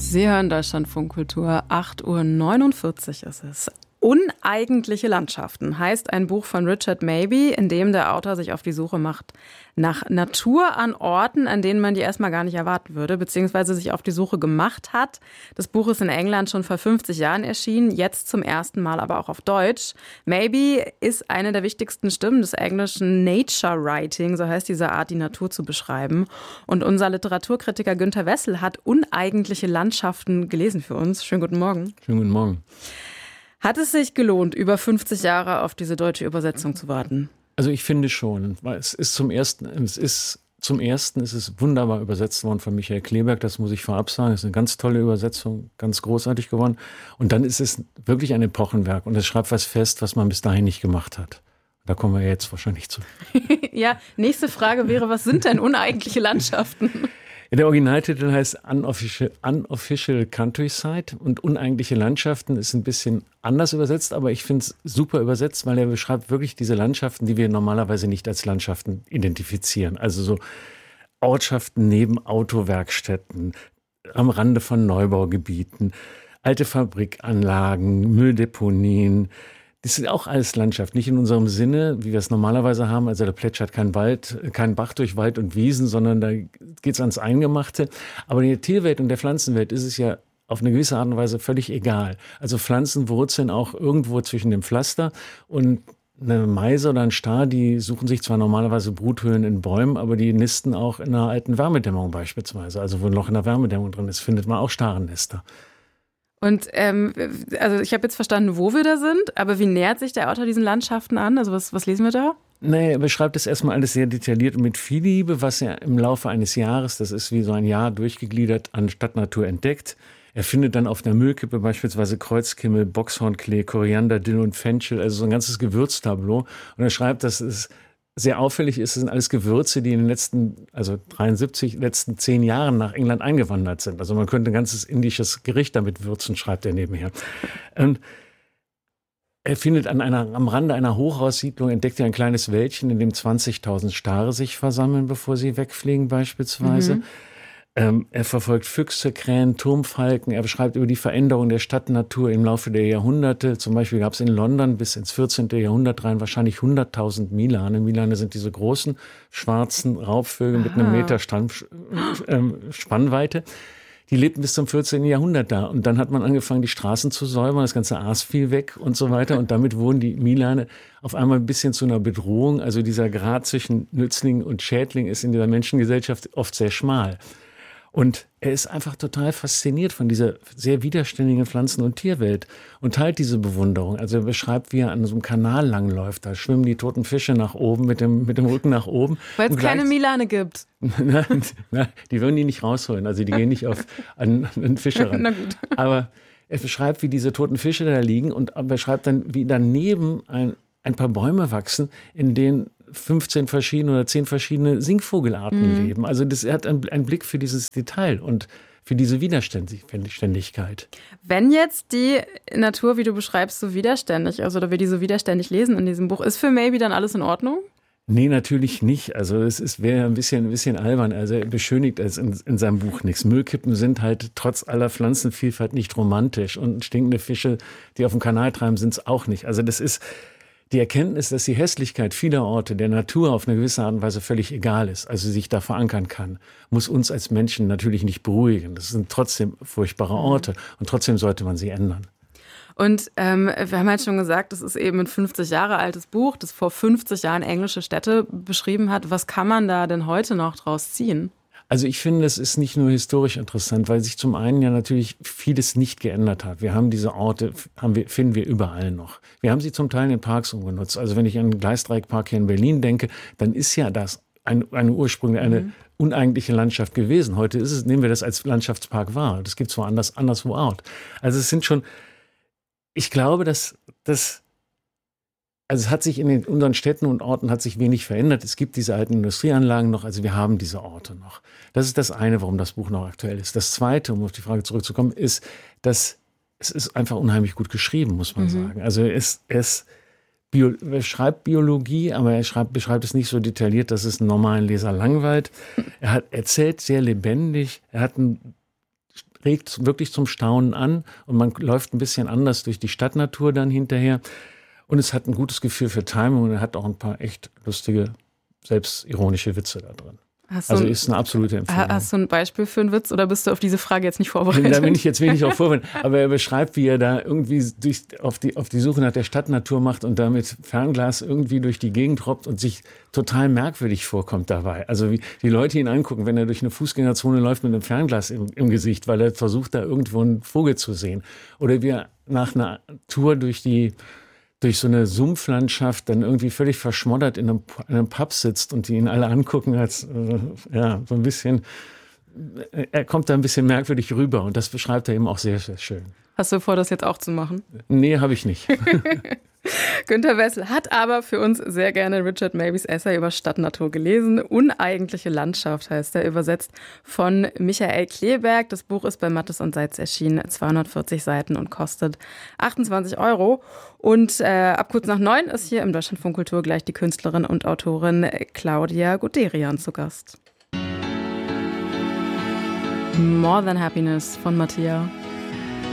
Sie hören Deutschlandfunk Kultur, 8:49 Uhr ist es. Uneigentliche Landschaften heißt ein Buch von Richard Mabey, in dem der Autor sich auf die Suche macht nach Natur an Orten, an denen man die erstmal gar nicht erwarten würde, beziehungsweise sich auf die Suche gemacht hat. Das Buch ist in England schon vor 50 Jahren erschienen, jetzt zum ersten Mal aber auch auf Deutsch. Mabey ist eine der wichtigsten Stimmen des englischen Nature Writing, so heißt diese Art, die Natur zu beschreiben. Und unser Literaturkritiker Günter Wessel hat Uneigentliche Landschaften gelesen für uns. Schönen guten Morgen. Schönen guten Morgen. Hat es sich gelohnt, über 50 Jahre auf diese deutsche Übersetzung zu warten? Also ich finde schon, weil es ist zum ersten ist es wunderbar übersetzt worden von Michael Kleeberg, das muss ich vorab sagen. Es ist eine ganz tolle Übersetzung, ganz großartig geworden. Und dann ist es wirklich ein Epochenwerk und es schreibt was fest, was man bis dahin nicht gemacht hat. Da kommen wir jetzt wahrscheinlich zu. Ja, nächste Frage wäre, was sind denn uneigentliche Landschaften? Der Originaltitel heißt Unofficial Countryside und uneigentliche Landschaften ist ein bisschen anders übersetzt, aber ich finde es super übersetzt, weil er beschreibt wirklich diese Landschaften, die wir normalerweise nicht als Landschaften identifizieren. Also so Ortschaften neben Autowerkstätten, am Rande von Neubaugebieten, alte Fabrikanlagen, Mülldeponien. Das sind auch alles Landschaft, nicht in unserem Sinne, wie wir es normalerweise haben. Also da plätschert kein Bach durch Wald und Wiesen, sondern da geht's ans Eingemachte. Aber in der Tierwelt und der Pflanzenwelt ist es ja auf eine gewisse Art und Weise völlig egal. Also Pflanzen wurzeln auch irgendwo zwischen dem Pflaster und eine Meise oder ein Star, die suchen sich zwar normalerweise Bruthöhlen in Bäumen, aber die nisten auch in einer alten Wärmedämmung beispielsweise. Also wo ein Loch in der Wärmedämmung drin ist, findet man auch Starennester. Und also ich habe jetzt verstanden, wo wir da sind, aber wie nähert sich der Autor diesen Landschaften an? Also was lesen wir da? Naja, er beschreibt das erstmal alles sehr detailliert und mit viel Liebe, was er im Laufe eines Jahres, das ist wie so ein Jahr durchgegliedert, an Stadtnatur entdeckt. Er findet dann auf der Müllkippe beispielsweise Kreuzkümmel, Boxhornklee, Koriander, Dill und Fenchel, also so ein ganzes Gewürztableau. Und er schreibt, dass es sehr auffällig ist, es sind alles Gewürze, die in den letzten 10 Jahren nach England eingewandert sind. Also man könnte ein ganzes indisches Gericht damit würzen, schreibt er nebenher. Und er findet am Rande einer Hochhaussiedlung, entdeckt er ein kleines Wäldchen, in dem 20.000 Stare sich versammeln, bevor sie wegfliegen beispielsweise. Mhm. Er verfolgt Füchse, Krähen, Turmfalken. Er beschreibt über die Veränderung der Stadtnatur im Laufe der Jahrhunderte. Zum Beispiel gab es in London bis ins 14. Jahrhundert rein wahrscheinlich 100.000 Milane. Milane sind diese großen, schwarzen Raubvögel mit einem Meter Spannweite. Die lebten bis zum 14. Jahrhundert da. Und dann hat man angefangen, die Straßen zu säubern, das ganze Aas fiel weg und so weiter. Und damit wurden die Milane auf einmal ein bisschen zu einer Bedrohung. Also dieser Grad zwischen Nützling und Schädling ist in dieser Menschengesellschaft oft sehr schmal. Und er ist einfach total fasziniert von dieser sehr widerständigen Pflanzen- und Tierwelt und teilt diese Bewunderung. Also er beschreibt, wie er an so einem Kanal langläuft. Da schwimmen die toten Fische nach oben, mit dem Rücken nach oben. Weil es keine Milane gibt. Die würden die nicht rausholen. Also die gehen nicht an Fische ran. Na gut. Aber er beschreibt, wie diese toten Fische da liegen und er beschreibt dann, wie daneben ein paar Bäume wachsen, in denen 15 verschiedene oder 10 verschiedene Singvogelarten leben. Also er hat einen Blick für dieses Detail und für diese Widerständigkeit. Wenn jetzt die Natur, wie du beschreibst, so widerständig ist oder wir die so widerständig lesen in diesem Buch, ist für Mabey dann alles in Ordnung? Nee, natürlich nicht. Also es wäre ein bisschen albern. Also er beschönigt es in seinem Buch nichts. Müllkippen sind halt trotz aller Pflanzenvielfalt nicht romantisch und stinkende Fische, die auf dem Kanal treiben, sind es auch nicht. Also das ist die Erkenntnis, dass die Hässlichkeit vieler Orte der Natur auf eine gewisse Art und Weise völlig egal ist, also sich da verankern kann, muss uns als Menschen natürlich nicht beruhigen. Das sind trotzdem furchtbare Orte und trotzdem sollte man sie ändern. Und wir haben halt schon gesagt, das ist eben ein 50 Jahre altes Buch, das vor 50 Jahren englische Städte beschrieben hat. Was kann man da denn heute noch draus ziehen? Also ich finde, es ist nicht nur historisch interessant, weil sich zum einen ja natürlich vieles nicht geändert hat. Wir haben diese Orte, finden wir überall noch. Wir haben sie zum Teil in Parks umgenutzt. Also wenn ich an den Gleisdreieckpark hier in Berlin denke, dann ist ja das eine ursprünglich eine uneigentliche Landschaft gewesen. Heute nehmen wir das als Landschaftspark wahr. Das gibt es woanders, anderswo auch. Also es sind schon, ich glaube, dass also es hat sich in unseren Städten und Orten hat sich wenig verändert. Es gibt diese alten Industrieanlagen noch, also wir haben diese Orte noch. Das ist das eine, warum das Buch noch aktuell ist. Das zweite, um auf die Frage zurückzukommen, ist, dass es ist einfach unheimlich gut geschrieben, muss man sagen. Also er schreibt Biologie, aber er beschreibt es nicht so detailliert, dass es einen normalen Leser langweilt. Er erzählt sehr lebendig, er hat einen regt wirklich zum Staunen an und man läuft ein bisschen anders durch die Stadtnatur dann hinterher. Und es hat ein gutes Gefühl für Timing und er hat auch ein paar echt lustige, selbstironische Witze da drin. Also ist eine absolute Empfehlung. Hast du ein Beispiel für einen Witz oder bist du auf diese Frage jetzt nicht vorbereitet? Da bin ich jetzt wenig auf vorbereitet. Aber er beschreibt, wie er da irgendwie auf die Suche nach der Stadtnatur macht und da mit Fernglas irgendwie durch die Gegend robbt und sich total merkwürdig vorkommt dabei. Also wie die Leute ihn angucken, wenn er durch eine Fußgängerzone läuft mit einem Fernglas im Gesicht, weil er versucht, da irgendwo einen Vogel zu sehen. Oder wie er nach einer Tour durch so eine Sumpflandschaft dann irgendwie völlig verschmoddert in einem Pub sitzt und die ihn alle angucken als, so ein bisschen, er kommt da ein bisschen merkwürdig rüber und das beschreibt er eben auch sehr, sehr schön. Hast du vor, das jetzt auch zu machen? Nee, habe ich nicht. Günter Wessel hat aber für uns sehr gerne Richard Mabys Essay über Stadtnatur gelesen. Uneigentliche Landschaft heißt er, übersetzt von Michael Kleeberg. Das Buch ist bei Mattes und Seitz erschienen, 240 Seiten und kostet 28 €. Und ab kurz nach 9 ist hier im Deutschlandfunk Kultur gleich die Künstlerin und Autorin Claudia Guderian zu Gast. More Than Happiness von Mattia.